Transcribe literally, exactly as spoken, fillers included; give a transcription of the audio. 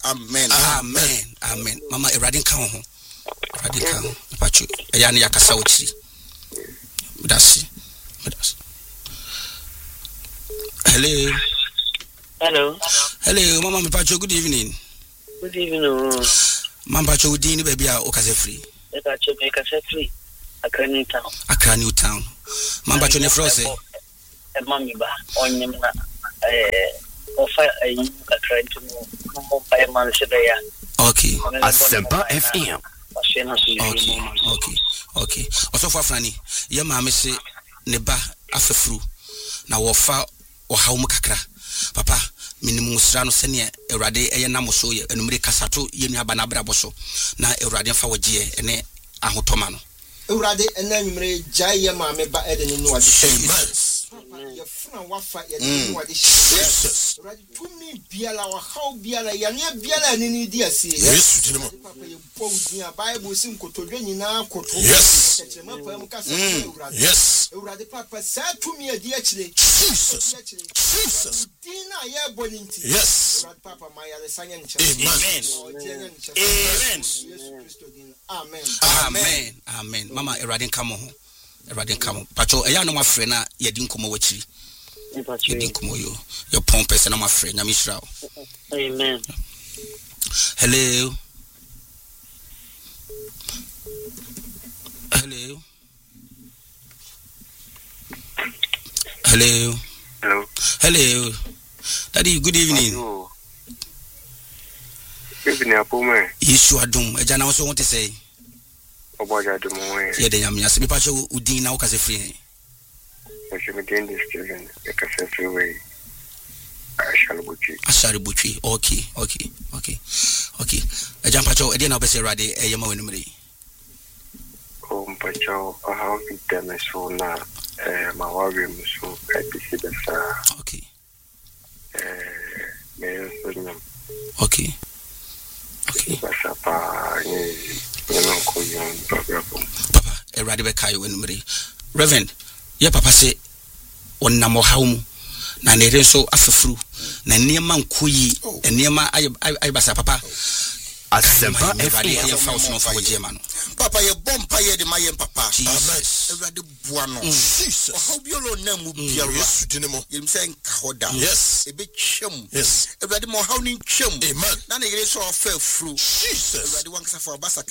Amen. Amen. Amen. Mama Eradin ka ho. Eradin ka ho. Pachu. Eya ne yakasa ochiri. Medasi. Medasi. Hello. Hello. Hello, Mama me pachu, good evening. Good evening. Mama pachu udini baby a okase free. E pachu me kase free. Accra New Town. Accra New Town. Mama pachu ne frose. E mami ba onyem na eh ofa ayi Accra to mo pa e man se ya. Okay. Asempa F M. Okay. Okay. Okay. Also for Franny, your mama say neba afefru na wofa ohaw mu kakra. Papa, minimum srano sene Ewrade eye na moso ye enumere kasato ye nuaba na brabo so na Ewrade fa wogye ene ahotoma no. Ewrade ena nwumere jaye maame ba ede ne no ade. Your friend wafa ye ne no ade. Yes. Ewrade tumi biala wa haw biala ya ne biala ne ni di ase. Yes, dinemo. Papa ye bodia Bible sim kotodwe nyina koto. Yes. Yes. Ewrade papa sa tumi adi akire. Jesus. Jesus. Dina ye boninti. Yes. Ewrade papa maya le sanya nche. Amen. Amen. Amen. Amen. Mama Ewrade come ho. Ewrade come. Pacho eya no mafre na ye di nkomo wachiri. Ye di nkomo yo. Your pompes na mafre na mishra. Amen. Hello. Hello. Hello. Hello. Hello. Daddy, good evening. Hello. Good evening, Apome. Yeshu adum. Eja na also want to say. Obaja adum we. Ye de yam yase. Me pa cho udin na ukase free. I should be this children. Ekase free way. Ashari Buchi. Ashari Buchi. Okay, okay, okay, okay. Eja pa cho edi na obese rade e yema wenumre. Oh, mpacho. I have it so na. Eh, my worry so I see the sir. Okay. Eh, me so okay. Okay. Papa, you know, call you on Papa, a radical kayo wenumre. Reverend, ye papa say on namo haumu na nere so afefru na niema nkoyi niema ay basa papa. Asempa F M. Papa ye bompa ye de maye papa. Amen. Ewrade buano. Jesus. How be alone na mu biara. Yes, dinemo. Yim say nkahoda. Yes. Ebe twem. Yes. Ewrade mo how ni twem. Amen. Na na yere so ofa fru. Jesus. Ewrade wankasa for abasa